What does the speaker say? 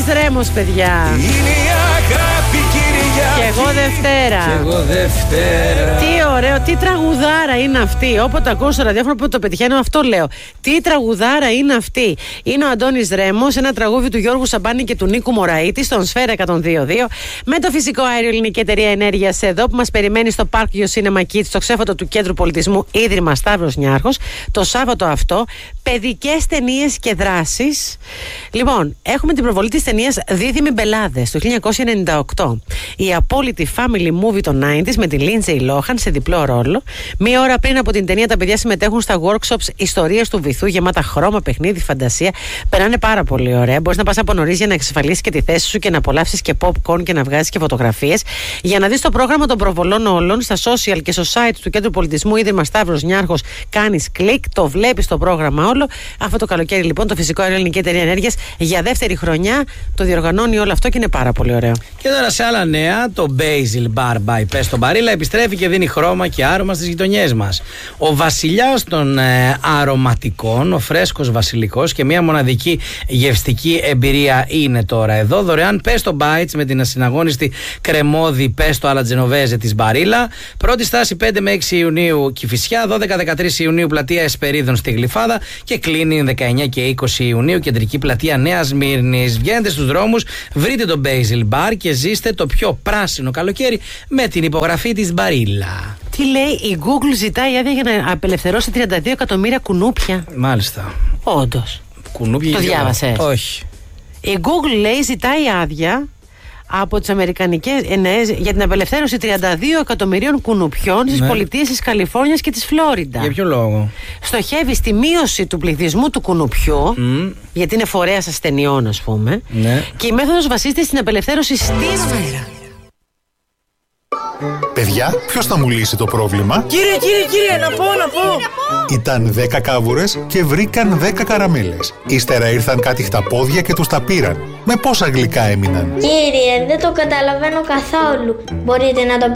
Ρέμος, παιδιά. Και εγώ Δευτέρα. Τι ωραίο, τι τραγουδάρα είναι αυτή. Όποτε ακούω στο ραδιόφωνο που το πετυχαίνω, αυτό λέω. Τι τραγουδάρα είναι αυτή. Είναι ο Αντώνης Ρέμος, ένα τραγούδι του Γιώργου Σαμπάνη και του Νίκου Μωραήτη στον Σφαίρα 102.2. Με το φυσικό αέριο Ελληνική Εταιρεία Ενέργειας εδώ που μας περιμένει στο Park You Cinema Kids, στο ξέφωτο του Κέντρου Πολιτισμού Ίδρυμα Σταύρος Νιάρχος. Το Σάββατο αυτό, παιδικές ταινίες και δράσεις. Λοιπόν, έχουμε την προβολή της ταινίας Δίδυμοι Μπελάδες του 1998. Η απόλυτη family movie των 90s με την Lindsay Lohan σε διπλό ρόλο. Μία ώρα πριν από την ταινία, τα παιδιά συμμετέχουν στα workshops ιστορίας του βυθού, γεμάτα χρώμα, παιχνίδι, φαντασία. Περνάνε πάρα πολύ ωραία. Μπορείς να πας από νωρίς για να εξασφαλίσεις και τη θέση σου και να απολαύσεις και popcorn και να βγάζεις και φωτογραφίες. Για να δεις το πρόγραμμα των προβολών όλων στα social και στο site του Κέντρου Πολιτισμού Ίδρυμα Σταύρος Νιάρχος, κάνεις κλικ, το βλέπεις το πρόγραμμα όλο. Αυτό το καλοκαίρι λοιπόν το φυσικό αέριο Ελληνική Εταιρεία Ενέργειας για δεύτερη χρονιά το διοργανώνει όλο αυτό και είναι πάρα πολύ ωραίο. Και τώρα σε άλλα νέα, το Basil Bar by Pesto Barilla επιστρέφει και δίνει χρώμα και άρωμα στις γειτονιές μας. Ο βασιλιάς των αρωματικών, ο φρέσκος βασιλικός και μια μοναδική γευστική εμπειρία είναι τώρα εδώ. Δωρεάν Pesto Bites με την ασυναγώνιστη κρεμόδι Pesto alla Genovese της Barilla. Πρώτη στάση 5 με 6 Ιουνίου Κηφισιά, 12-13 Ιουνίου πλατεία Εσπερίδων στη Γλυφάδα και κλείνει 19 και 20 Ιουνίου κεντρική πλατεία Νέας Μύρνης. Βγαίνετε στους δρόμους, βρείτε το Basil Bar και ζήστε το πιο πράσινο καλοκαίρι με την υπογραφή της Barilla. Τι λέει, η Google ζητάει άδεια για να απελευθερώσει 32 εκατομμύρια κουνούπια. Μάλιστα. Όντως. Κουνούπια. Το διάβασες? Όχι. Η Google λέει ζητάει άδεια από τις Αμερικανικές Ενέες για την απελευθέρωση 32 εκατομμυρίων κουνουπιών στις πολιτείες της Καλιφόρνιας και της Φλόριντα. Για ποιο λόγο? Στοχεύει στη μείωση του πληθυσμού του κουνουπιού, γιατί είναι φορέας ασθενειών, ας πούμε. Και η μέθοδος βασίζεται στην απελευθέρωση στην σφαίρα. Παιδιά, ποιος θα μου λύσει το πρόβλημα? Κύριε, να πω. Ήταν 10 κάβουρες και βρήκαν 10 καραμέλες. Ύστερα ήρθαν κάτι χταπόδια και τους τα πήραν. Με πόσα γλυκά έμειναν? Κύριε, δεν το καταλαβαίνω καθόλου. Μπορείτε να το